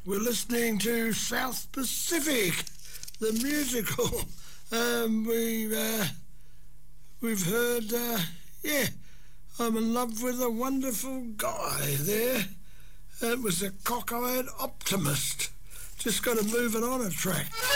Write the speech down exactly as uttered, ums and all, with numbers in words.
We're listening to South Pacific, the musical. Um, we, uh, we've heard, uh, yeah, I'm in love with a wonderful guy there. It was a cockeyed optimist. Just got to move it on a track.